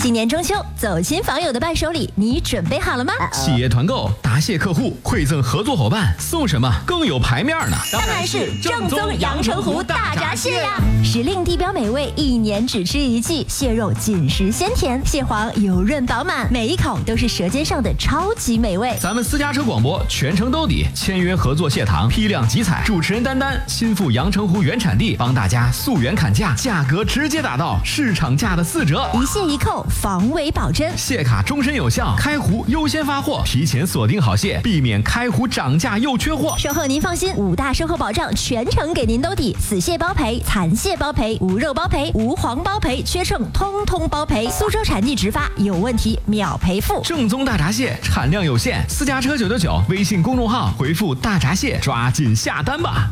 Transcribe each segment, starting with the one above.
今年中秋，走亲访友的伴手礼，你准备好了吗？ 企业团购答谢客户，馈赠合作伙伴，送什么更有排面呢？ 当然是正宗阳澄湖大闸蟹呀！时令地标美味，一年只吃一季，蟹肉紧实鲜甜，蟹黄油润饱满，每一口都是舌尖上的超级美味。 咱们私家车广播全程兜底，签约合作蟹塘，批量集采，主持人丹丹亲赴阳澄湖原产地，帮大家溯源砍价，价格直接打到市场价的4折， 一蟹一扣，防伪保真， 蟹卡终身有效，开湖优先发货，提前锁定好蟹，避免开湖涨价又缺货。 售后您放心，5大售后保障全程给您兜底，死蟹包赔，残蟹包赔，无肉包赔，无黄包赔，缺秤通通包赔。苏州产地直发，有问题秒赔付。 正宗大闸蟹产量有限，私家车999微信公众号回复大闸蟹，抓紧下单吧。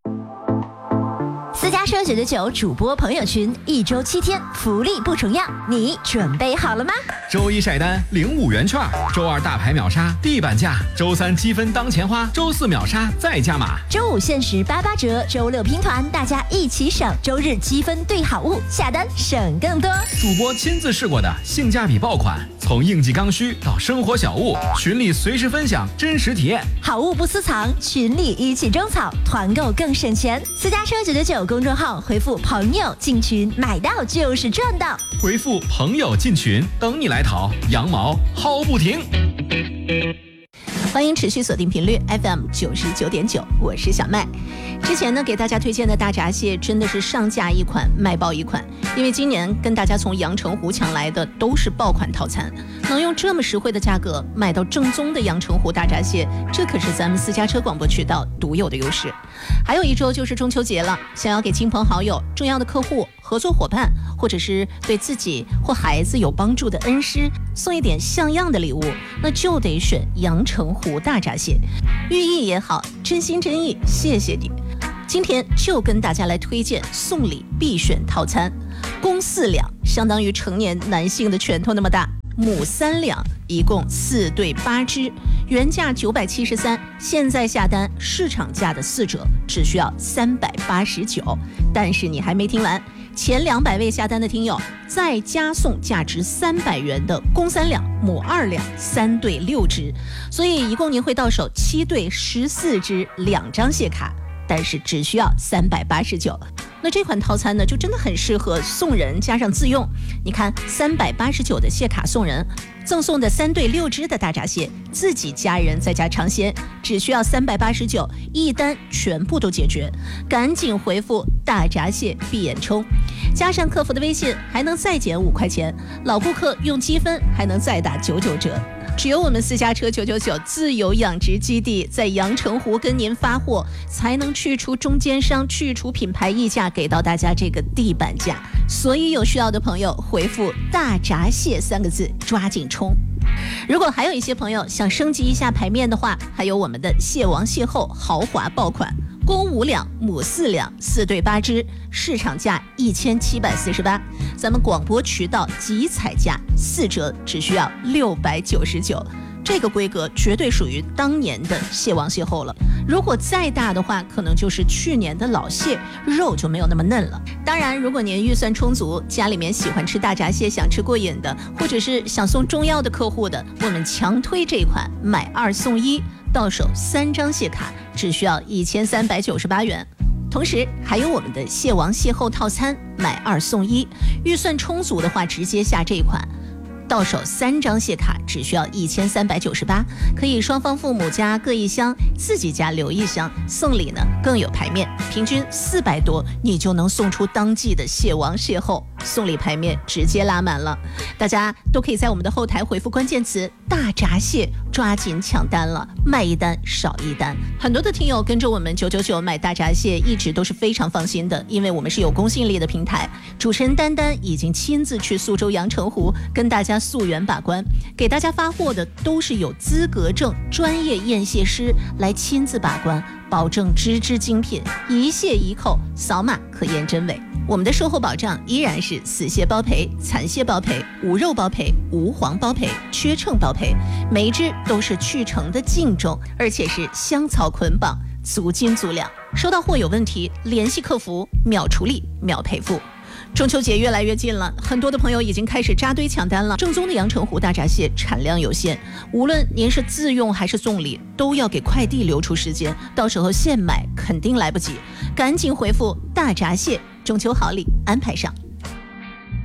私家车999主播朋友群，1周7天，福利不重样，你准备好了吗？ 周1晒单领5元券，周2大牌秒杀地板价，周3积分当钱花，周4秒杀再加码， 周5限时88折，周6拼团，大家一起省，周日积分兑好物，下单省更多。 主播亲自试过的性价比爆款，从应季刚需到生活小物，群里随时分享真实体验， 好物不私藏，群里一起种草，团购更省钱。私家车999公众号回复朋友进群，买到就是赚到， 回复朋友进群，等你来淘，羊毛薅不停。 欢迎持续锁定频率 FM 99.9，我是小麦。之前呢，给大家推荐的大闸蟹真的是上架一款卖爆一款，因为今年跟大家从阳澄湖抢来的都是爆款套餐，能用这么实惠的价格买到正宗的阳澄湖大闸蟹，这可是咱们私家车广播渠道独有的优势。还有1周就是中秋节了，想要给亲朋好友、重要的客户、合作伙伴，或者是对自己或孩子有帮助的恩师送一点像样的礼物，那就得选阳澄湖大闸蟹，寓意也好，真心真意，谢谢你。今天就跟大家来推荐送礼必选套餐，公4两，相当于成年男性的拳头那么大，母3两，一共4对8只，原价973，现在下单市场价的4折，只需要389。但是你还没听完，前200位下单的听友再加送价值300元的公3两、母2两，3对6只，所以一共您会到手7对14只2张蟹卡，但是只需要389。那这款套餐呢，就真的很适合送人加上自用。你看，389的蟹卡送人，赠送的3对6只的大闸蟹，自己家人再加尝鲜，只需要389，一单全部都解决。赶紧回复大闸蟹闭眼冲，加上客服的微信，还能再减5块钱，老顾客用积分还能再打99折。只有我们私家车999自有养殖基地在阳澄湖跟您发货，才能去除中间商，去除品牌溢价，给到大家这个地板价。所以有需要的朋友回复大闸蟹3个字，抓紧冲。如果还有一些朋友想升级一下牌面的话，还有我们的蟹王蟹后豪华爆款，公5两，母4两，4对8只，市场价1748，咱们广播渠道集采价4折，只需要699。这个规格绝对属于当年的蟹王蟹后了，如果再大的话，可能就是去年的老蟹，肉就没有那么嫩了。当然，如果您预算充足，家里面喜欢吃大闸蟹，想吃过瘾的，或者是想送中药的客户的，我们强推这款买2送1，到手3张蟹卡，只需要1398元。同时还有我们的蟹王蟹后套餐，买2送1，预算充足的话，直接下这一款。到手3张蟹卡，只需要1398，可以双方父母家各1箱，自己家留1箱，送礼呢更有排面，平均400多，你就能送出当季的蟹王蟹后，送礼排面直接拉满了。大家都可以在我们的后台回复关键词大闸蟹，抓紧抢单了，卖1单少1单。很多的听友跟着我们999买大闸蟹，一直都是非常放心的，因为我们是有公信力的平台。主持人丹丹已经亲自去苏州阳澄湖跟大家溯源把关，给大家发货的都是有资格证专业验蟹师来亲自把关，保证只只精品，一蟹一扣，扫码可验真伪。我们的售后保障依然是死蟹包赔、残蟹包赔、无肉包赔、无黄包赔、缺秤包赔，每一只都是去成的净重，而且是香草捆绑，足斤足两。收到货有问题，联系客服，秒处理，秒赔付。 中秋节越来越近了，很多的朋友已经开始扎堆抢单了。正宗的阳澄湖大闸蟹产量有限，无论您是自用还是送礼，都要给快递留出时间，到时候现买肯定来不及。赶紧回复大闸蟹，中秋好礼安排上。